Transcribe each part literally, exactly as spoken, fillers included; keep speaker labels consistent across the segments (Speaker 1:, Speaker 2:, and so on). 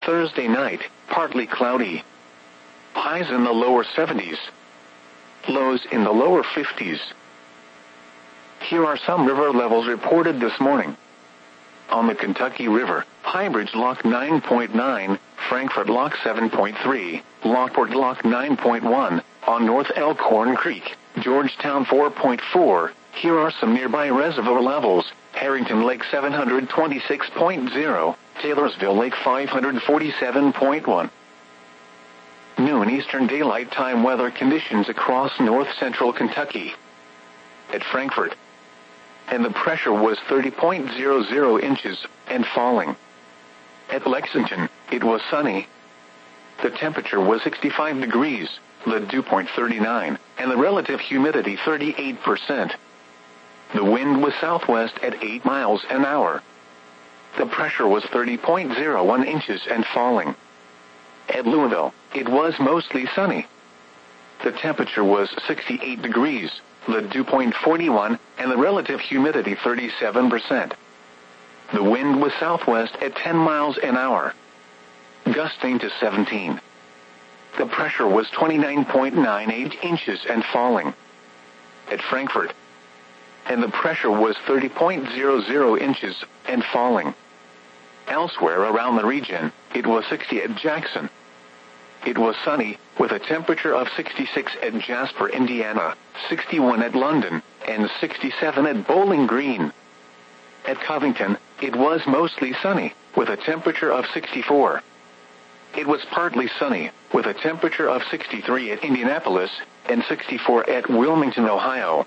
Speaker 1: Thursday night, partly cloudy. Highs in the lower seventies. Lows in the lower fifties. Here are some river levels reported this morning. On the Kentucky River, Highbridge Lock nine point nine, Frankfort Lock seven point three, Lockport Lock nine point one, on North Elkhorn Creek, Georgetown four point four. Here are some nearby reservoir levels. Harrington Lake seven hundred twenty-six point zero, Taylorsville Lake five hundred forty-seven point one. Noon Eastern Daylight Time weather conditions across north-central Kentucky. At Frankfort, and the pressure was thirty point zero zero inches, and falling. At Lexington, it was sunny. The temperature was sixty-five degrees, the dew point thirty-nine, and the relative humidity thirty-eight percent. The wind was southwest at eight miles an hour. The pressure was thirty point zero one inches and falling. At Louisville, it was mostly sunny. The temperature was sixty-eight degrees, the dew point forty-one, and the relative humidity thirty-seven percent. The wind was southwest at ten miles an hour, gusting to seventeen. The pressure was twenty-nine point nine eight inches and falling. At Frankfort, and the pressure was thirty point zero zero inches and falling. Elsewhere around the region, it was sixty at Jackson. It was sunny, with a temperature of sixty-six at Jasper, Indiana, sixty-one at London, and sixty-seven at Bowling Green. At Covington, it was mostly sunny, with a temperature of sixty-four. It was partly sunny, with a temperature of sixty-three at Indianapolis, and sixty-four at Wilmington, Ohio.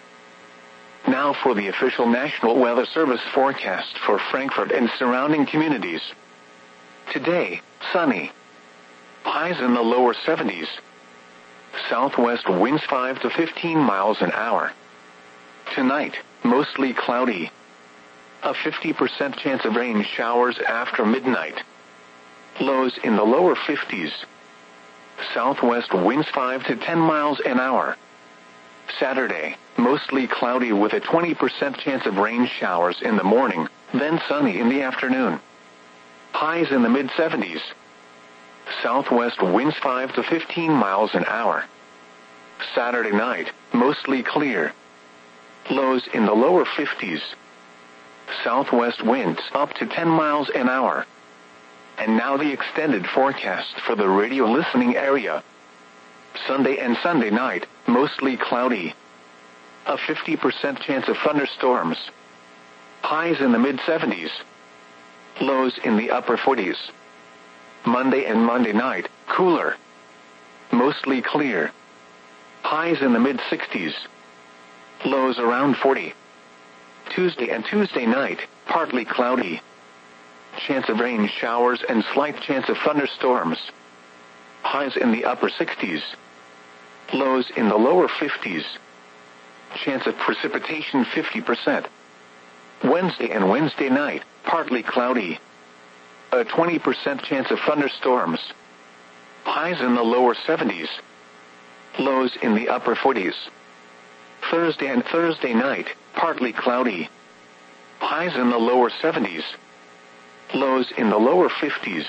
Speaker 1: Now for the official National Weather Service forecast for Frankfort and surrounding communities. Today, sunny. Highs in the lower seventies. Southwest winds five to fifteen miles an hour. Tonight, mostly cloudy. A fifty percent chance of rain showers after midnight. Lows in the lower fifties. Southwest winds five to ten miles an hour. Saturday, mostly cloudy with a twenty percent chance of rain showers in the morning, then sunny in the afternoon. Highs in the mid seventies. Southwest winds five to fifteen miles an hour. Saturday night, mostly clear. Lows in the lower fifties. Southwest winds up to ten miles an hour. And now the extended forecast for the radio listening area. Sunday and Sunday night, mostly cloudy. A fifty percent chance of thunderstorms. Highs in the mid seventies. Lows in the upper forties. Monday and Monday night, cooler. Mostly clear. Highs in the mid sixties. Lows around forty. Tuesday and Tuesday night, partly cloudy. Chance of rain showers and slight chance of thunderstorms. Highs in the upper sixties. Lows in the lower fifties. Chance of precipitation fifty percent. Wednesday and Wednesday night, partly cloudy. A twenty percent chance of thunderstorms. Highs in the lower seventies. Lows in the upper forties. Thursday and Thursday night, partly cloudy. Highs in the lower seventies. Lows in the lower fifties.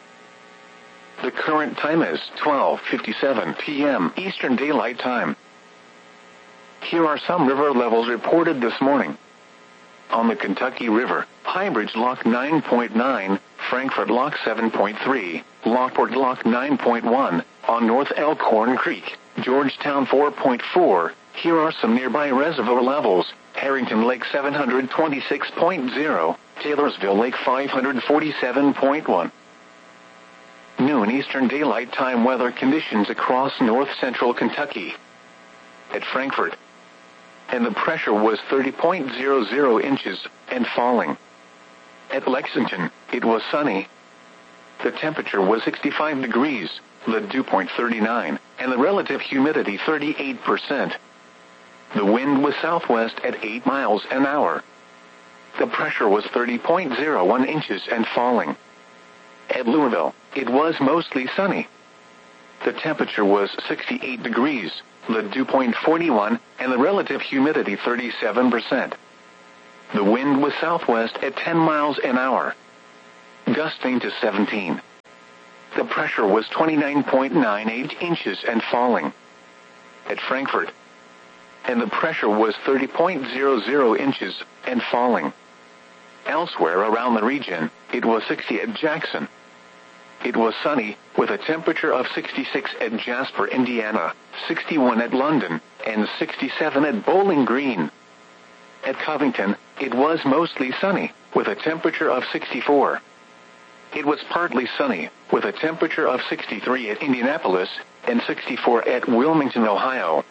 Speaker 1: The current time is twelve fifty-seven p.m. Eastern Daylight Time. Here are some river levels reported this morning. On the Kentucky River, Highbridge Lock nine point nine, Frankfort Lock seven point three, Lockport Lock nine point one, on North Elkhorn Creek, Georgetown four point four. Here are some nearby reservoir levels. Harrington Lake seven hundred twenty-six point zero, Taylorsville Lake five hundred forty-seven point one. Noon Eastern Daylight Time weather conditions across north-central Kentucky. At Frankfort, and the pressure was thirty point zero zero inches, and falling. At Lexington, it was sunny. The temperature was sixty-five degrees, the dew point thirty-nine, and the relative humidity thirty-eight percent. The wind was southwest at eight miles an hour. The pressure was thirty point zero one inches and falling. At Louisville, it was mostly sunny. The temperature was sixty-eight degrees, the dew point forty-one, and the relative humidity thirty-seven percent. The wind was southwest at ten miles an hour, gusting to seventeen. The pressure was twenty-nine point nine eight inches and falling. At Frankfurt. And the pressure was thirty point zero zero inches and falling. Elsewhere around the region, it was sixty at Jackson. It was sunny, with a temperature of sixty-six at Jasper, Indiana, sixty-one at London, and sixty-seven at Bowling Green. At Covington, it was mostly sunny, with a temperature of sixty-four. It was partly sunny, with a temperature of sixty-three at Indianapolis, and sixty-four at Wilmington, Ohio.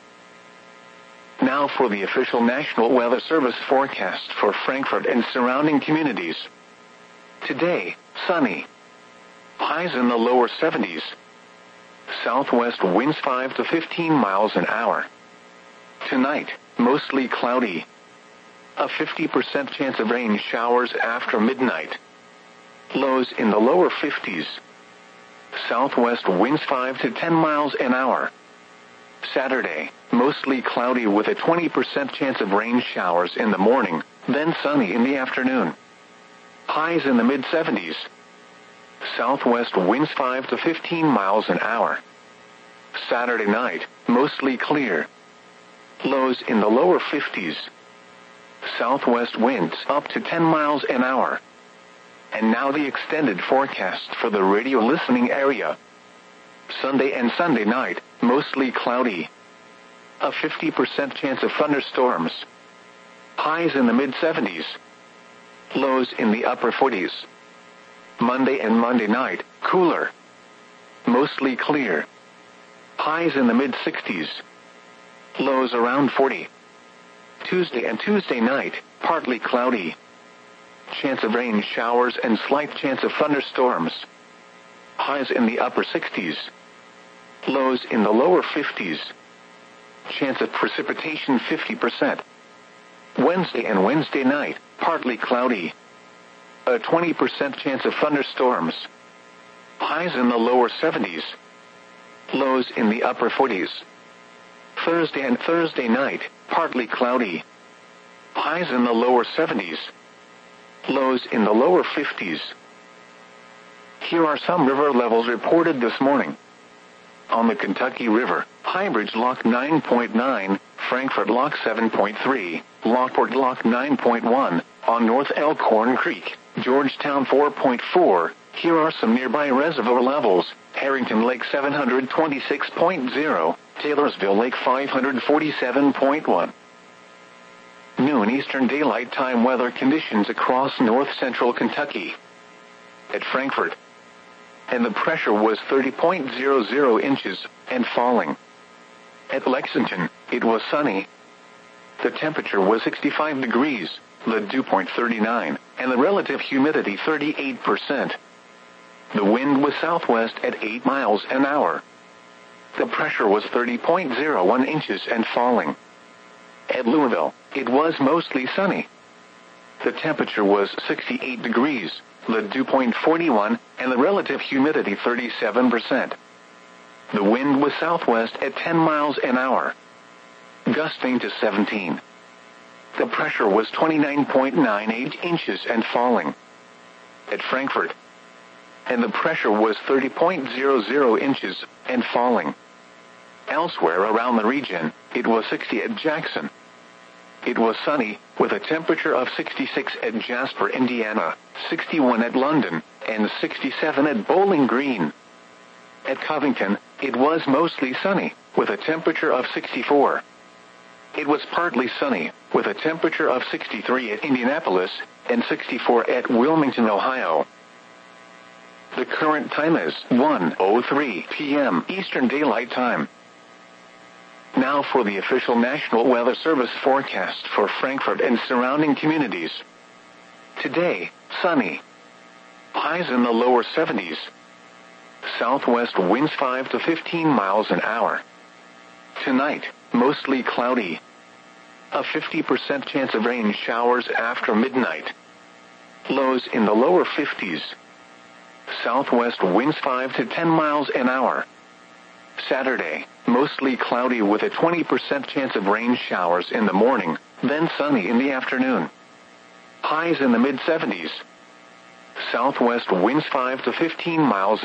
Speaker 1: Now for the official National Weather Service forecast for Frankfurt and surrounding communities. Today, sunny. Highs in the lower seventies. Southwest winds five to fifteen miles an hour. Tonight, mostly cloudy. A fifty percent chance of rain showers after midnight. Lows in the lower fifties. Southwest winds five to ten miles an hour. Saturday, mostly cloudy with a twenty percent chance of rain showers in the morning, then sunny in the afternoon. Highs in the mid seventies. Southwest winds five to fifteen miles an hour. Saturday night, mostly clear. Lows in the lower fifties. Southwest winds up to ten miles an hour. And now the extended forecast for the radio listening area. Sunday and Sunday night, mostly cloudy. A fifty percent chance of thunderstorms. Highs in the mid seventies. Lows in the upper forties. Monday and Monday night, cooler. Mostly clear. Highs in the mid sixties. Lows around forty. Tuesday and Tuesday night, partly cloudy. Chance of rain showers and slight chance of thunderstorms. Highs in the upper sixties. Lows in the lower fifties. Chance of precipitation fifty percent. Wednesday and Wednesday night, partly cloudy. A twenty percent chance of thunderstorms. Highs in the lower seventies. Lows in the upper forties. Thursday and Thursday night, partly cloudy. Highs in the lower seventies. Lows in the lower fifties. Here are some river levels reported this morning. On the Kentucky River, Highbridge Lock nine point nine, Frankfurt Lock seven point three, Lockport Lock nine point one, on North Elkhorn Creek, Georgetown four point four. Here are some nearby reservoir levels. Harrington Lake seven hundred twenty-six point zero, Taylorsville Lake five hundred forty-seven point one. Noon Eastern Daylight Time weather conditions across north-central Kentucky. At Frankfurt. And the pressure was thirty point zero zero inches, and falling. At Lexington, it was sunny. The temperature was sixty-five degrees, the dew point thirty-nine, and the relative humidity thirty-eight percent. The wind was southwest at eight miles an hour. The pressure was thirty point zero one inches and falling. At Louisville, it was mostly sunny. The temperature was sixty-eight degrees, the dew point forty-one, and the relative humidity thirty-seven percent. The wind was southwest at ten miles an hour, gusting to seventeen. The pressure was twenty-nine point nine eight inches and falling. At Frankfurt. And the pressure was thirty point zero zero inches and falling. Elsewhere around the region, it was sixty at Jackson. It was sunny, with a temperature of sixty-six at Jasper, Indiana, sixty-one at London, and sixty-seven at Bowling Green. At Covington, it was mostly sunny, with a temperature of sixty-four. It was partly sunny, with a temperature of sixty-three at Indianapolis, and sixty-four at Wilmington, Ohio. The current time is one oh three p m Eastern Daylight Time. Now for the official National Weather Service forecast for Frankfurt and surrounding communities. Today, sunny. Highs in the lower seventies. Southwest winds five to fifteen miles an hour. Tonight, mostly cloudy. A fifty percent chance of rain showers after midnight. Lows in the lower fifties. Southwest winds five to ten miles an hour. Saturday, mostly cloudy with a twenty percent chance of rain showers in the morning, then sunny in the afternoon. Highs in the mid seventies. Southwest winds five to fifteen miles